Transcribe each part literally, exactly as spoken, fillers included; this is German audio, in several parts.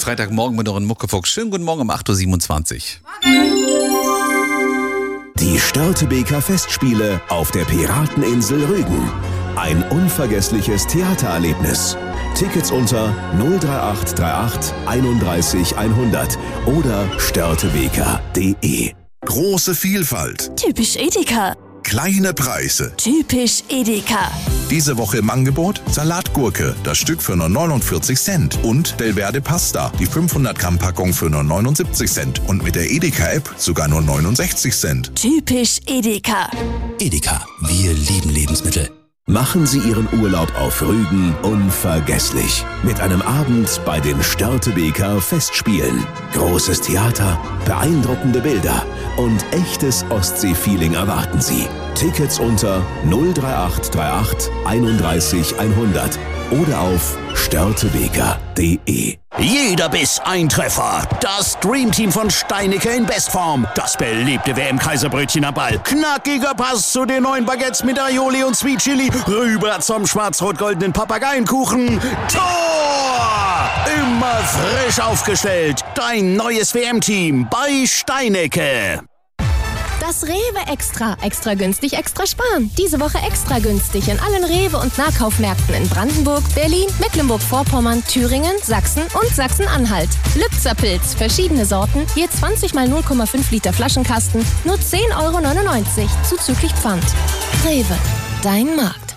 Freitagmorgen mit euren Muckefuchs. Schönen guten Morgen um acht Uhr siebenundzwanzig. Die Störtebeker Festspiele auf der Pirateninsel Rügen. Ein unvergessliches Theatererlebnis. Tickets unter null drei acht drei acht einunddreißig hundert oder störtebeker punkt de. Große Vielfalt. Typisch Edeka. Kleine Preise. Typisch Edeka. Diese Woche im Angebot Salatgurke, das Stück für nur neunundvierzig Cent. Und Delverde Pasta, die fünfhundert Gramm Packung für nur neunundsiebzig Cent. Und mit der Edeka-App sogar nur neunundsechzig Cent. Typisch Edeka. Edeka, wir lieben Lebensmittel. Machen Sie Ihren Urlaub auf Rügen unvergesslich. Mit einem Abend bei den Störtebeker Festspielen. Großes Theater, beeindruckende Bilder und echtes Ostsee-Feeling erwarten Sie. Tickets unter null drei acht drei acht einunddreißig hundert oder auf störtebeker punkt de. Jeder Biss ein Treffer. Das Dreamteam von Steinecker in Bestform. Das beliebte W M-Kaiserbrötchen am Ball. Knackiger Pass zu den neuen Baguettes mit Aioli und Sweet Chili. Rüber zum schwarz-rot-goldenen Papageienkuchen. Tor! Immer frisch aufgestellt. Dein neues W M-Team bei Steinecke. Das Rewe Extra. Extra günstig, extra sparen. Diese Woche extra günstig in allen Rewe- und Nahkaufmärkten in Brandenburg, Berlin, Mecklenburg-Vorpommern, Thüringen, Sachsen und Sachsen-Anhalt. Lübzer-Pilz, verschiedene Sorten, je zwanzig mal null Komma fünf Liter Flaschenkasten, nur zehn Euro neunundneunzig, zuzüglich Pfand. Rewe, dein Markt.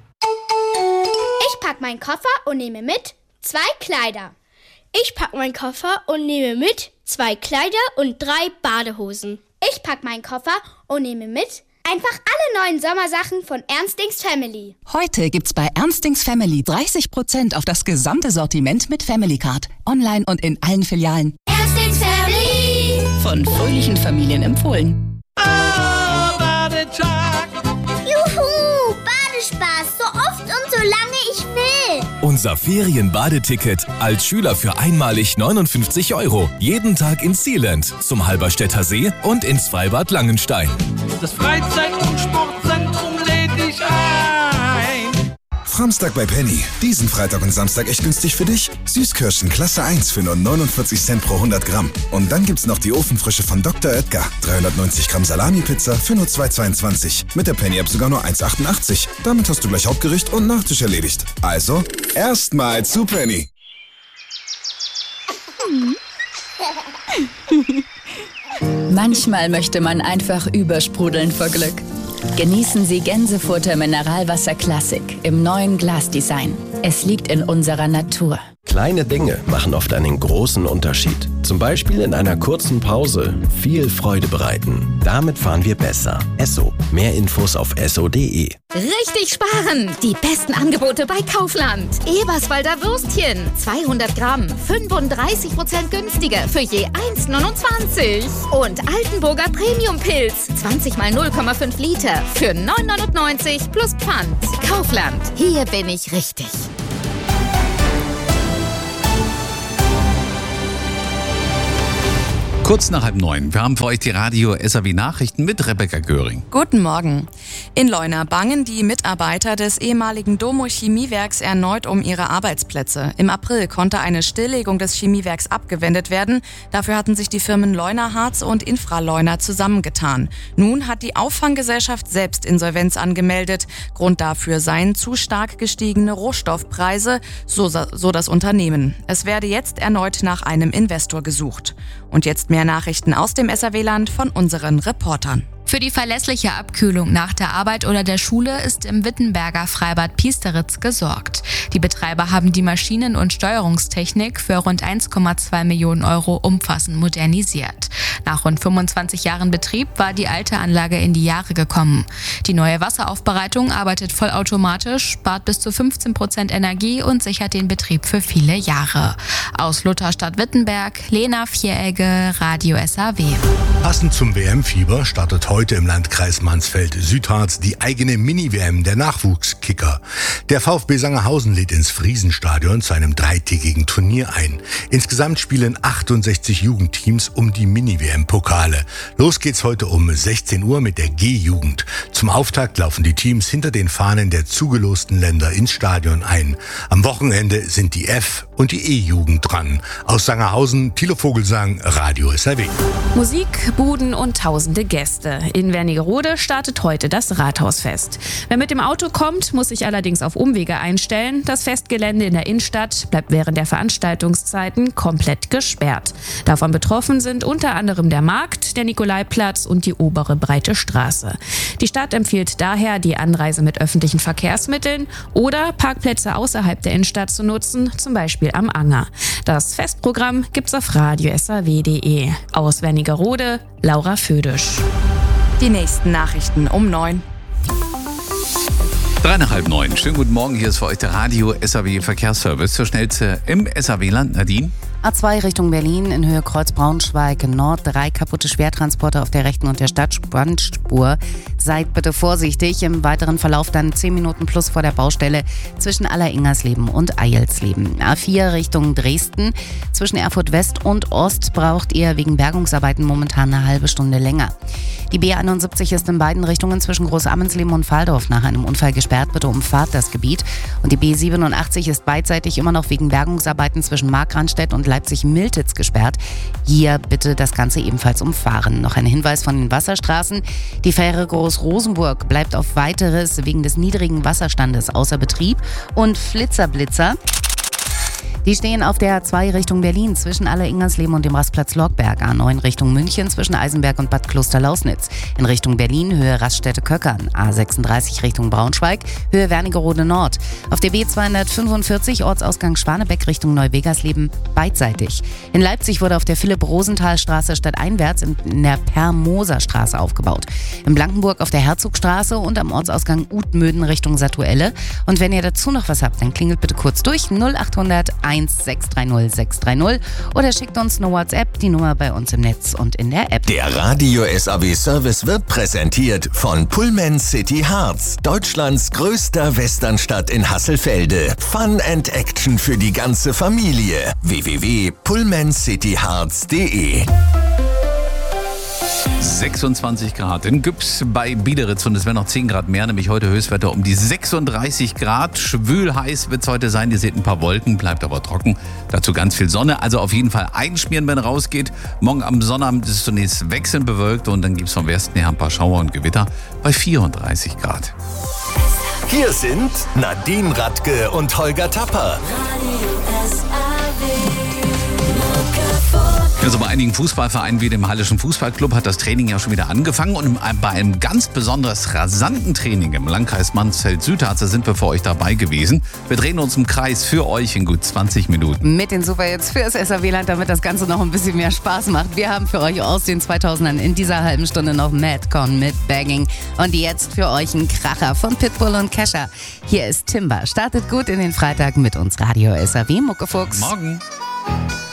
Ich pack meinen Koffer und nehme mit zwei Kleider. Ich pack meinen Koffer und nehme mit zwei Kleider und drei Badehosen. Ich pack meinen Koffer und nehme mit einfach alle neuen Sommersachen von Ernstings Family. Heute gibt's bei Ernstings Family dreißig Prozent auf das gesamte Sortiment mit Family Card. Online und in allen Filialen. Ernstings Family. Von fröhlichen Familien empfohlen. Oh, Badetag. Juhu, Badespaß, so oft und so lange ich will. Unser Ferienbadeticket als Schüler für einmalig neunundfünfzig Euro. Jeden Tag ins Sealand, zum Halberstädter See und ins Freibad Langenstein. Das Freizeit- und Sportzentrum lädt dich ein. Samstag bei Penny. Diesen Freitag und Samstag echt günstig für dich. Süßkirschen Klasse eins für nur neunundvierzig Cent pro hundert Gramm. Und dann gibt's noch die Ofenfrische von Doktor Oetker. dreihundertneunzig Gramm Salami-Pizza für nur zwei Euro zweiundzwanzig. Mit der Penny-App sogar nur eins Euro achtundachtzig. Damit hast du gleich Hauptgericht und Nachtisch erledigt. Also, erstmal zu Penny. Manchmal möchte man einfach übersprudeln vor Glück. Genießen Sie Gänsefurter Mineralwasser Classic im neuen Glasdesign. Es liegt in unserer Natur. Kleine Dinge machen oft einen großen Unterschied. Zum Beispiel in einer kurzen Pause viel Freude bereiten. Damit fahren wir besser. Esso. Mehr Infos auf esso punkt de. Richtig sparen! Die besten Angebote bei Kaufland. Eberswalder Würstchen. zweihundert Gramm. fünfunddreißig Prozent günstiger für je eins Euro neunundzwanzig. Und Altenburger Premium-Pilz. zwanzig mal null Komma fünf Liter für neun Euro neunundneunzig plus Pfand. Kaufland. Hier bin ich richtig. Kurz nach halb neun. Wir haben für euch die Radio-S A W-Nachrichten mit Rebecca Göring. Guten Morgen. In Leuna bangen die Mitarbeiter des ehemaligen Domo-Chemiewerks erneut um ihre Arbeitsplätze. Im April konnte eine Stilllegung des Chemiewerks abgewendet werden. Dafür hatten sich die Firmen Leuna Harz und Infraleuna zusammengetan. Nun hat die Auffanggesellschaft selbst Insolvenz angemeldet. Grund dafür seien zu stark gestiegene Rohstoffpreise, so, so das Unternehmen. Es werde jetzt erneut nach einem Investor gesucht. Und jetzt mehr Nachrichten aus dem S A W-Land von unseren Reportern. Für die verlässliche Abkühlung nach der Arbeit oder der Schule ist im Wittenberger Freibad Piesteritz gesorgt. Die Betreiber haben die Maschinen- und Steuerungstechnik für rund eins Komma zwei Millionen Euro umfassend modernisiert. Nach rund fünfundzwanzig Jahren Betrieb war die alte Anlage in die Jahre gekommen. Die neue Wasseraufbereitung arbeitet vollautomatisch, spart bis zu fünfzehn Prozent Energie und sichert den Betrieb für viele Jahre. Aus Lutherstadt Wittenberg, Lena Vieregge, Radio S A W. Passend zum W M-Fieber startet heute heute im Landkreis Mansfeld-Südharz die eigene Mini-W M der Nachwuchskicker. Der VfB Sangerhausen lädt ins Friesenstadion zu einem dreitägigen Turnier ein. Insgesamt spielen achtundsechzig Jugendteams um die Mini-W M-Pokale. Los geht's heute um sechzehn Uhr mit der G-Jugend. Zum Auftakt laufen die Teams hinter den Fahnen der zugelosten Länder ins Stadion ein. Am Wochenende sind die F- und die E-Jugend dran. Aus Sangerhausen, Thilo Vogelsang, Radio S R W. Musik, Buden und tausende Gäste. In Wernigerode startet heute das Rathausfest. Wer mit dem Auto kommt, muss sich allerdings auf Umwege einstellen. Das Festgelände in der Innenstadt bleibt während der Veranstaltungszeiten komplett gesperrt. Davon betroffen sind unter anderem der Markt, der Nikolaiplatz und die obere Breite Straße. Die Stadt empfiehlt daher, die Anreise mit öffentlichen Verkehrsmitteln oder Parkplätze außerhalb der Innenstadt zu nutzen, zum Beispiel am Anger. Das Festprogramm gibt's auf radio s r w punkt d e. Aus Wernigerode, Laura Födisch. Die nächsten Nachrichten um neun. Drei nach halb neun. Schönen guten Morgen, hier ist für euch der Radio S R W Verkehrsservice. Zur Schnellste im S R W-Land. Nadine? A zwei Richtung Berlin in Höhe Kreuz Braunschweig Nord. Drei kaputte Schwertransporter auf der rechten und der Stadtspannspur. Seid bitte vorsichtig. Im weiteren Verlauf dann zehn Minuten plus vor der Baustelle zwischen Aller-Ingersleben und Eilsleben. A vier Richtung Dresden. Zwischen Erfurt West und Ost braucht ihr wegen Bergungsarbeiten momentan eine halbe Stunde länger. Die B einundsiebzig ist in beiden Richtungen zwischen Großammensleben und Fahldorf nach einem Unfall gesperrt. Bitte umfahrt das Gebiet. Und die B siebenundachtzig ist beidseitig immer noch wegen Bergungsarbeiten zwischen Markranstädt und Leipzig-Miltitz gesperrt. Hier bitte das Ganze ebenfalls umfahren. Noch ein Hinweis von den Wasserstraßen. Die Fähre Groß-Rosenburg bleibt auf Weiteres wegen des niedrigen Wasserstandes außer Betrieb. Und Flitzerblitzer, die stehen auf der A zwei Richtung Berlin zwischen Aller-Ingersleben und dem Rastplatz Lorgberg. A neun Richtung München zwischen Eisenberg und Bad Klosterlausnitz. In Richtung Berlin Höhe Raststätte-Köckern. A sechsunddreißig Richtung Braunschweig Höhe Wernigerode Nord. Auf der B zweihundertfünfundvierzig Ortsausgang Schwanebeck Richtung Neuwegersleben beidseitig. In Leipzig wurde auf der Philipp-Rosenthal-Straße stadteinwärts in der Per-Moser-Straße aufgebaut. In Blankenburg auf der Herzogstraße und am Ortsausgang Utmöden Richtung Satuelle. Und wenn ihr dazu noch was habt, dann klingelt bitte kurz durch null achthundert eins sechs drei null sechs drei null oder schickt uns eine WhatsApp, die Nummer bei uns im Netz und in der App. Der Radio S R W Service wird präsentiert von Pullman City Harz, Deutschlands größter Westernstadt in Hasselfelde. Fun and Action für die ganze Familie. w w w punkt pullman city harz punkt d e sechsundzwanzig Grad in Güps bei Biederitz und es werden noch zehn Grad mehr, nämlich heute Höchstwetter um die sechsunddreißig Grad. Schwül heiß wird es heute sein, ihr seht ein paar Wolken, bleibt aber trocken. Dazu ganz viel Sonne, also auf jeden Fall einschmieren, wenn rausgeht. Morgen am Sonnabend ist es zunächst wechselnd bewölkt und dann gibt es vom Westen her ein paar Schauer und Gewitter bei vierunddreißig Grad. Hier sind Nadine Radke und Holger Tapper. Also bei einigen Fußballvereinen wie dem Hallischen Fußballclub hat das Training ja schon wieder angefangen und bei einem ganz besonders rasanten Training im Landkreis Mansfeld-Südharz sind wir für euch dabei gewesen. Wir drehen uns im Kreis für euch in gut zwanzig Minuten. Mit den Superhits fürs S R W-Land, damit das Ganze noch ein bisschen mehr Spaß macht. Wir haben für euch aus den zweitausendern in dieser halben Stunde noch Madcon mit Bagging und jetzt für euch ein Kracher von Pitbull und Kesha. Hier ist Timber. Startet gut in den Freitag mit uns Radio S R W Muckefuchs. Morgen.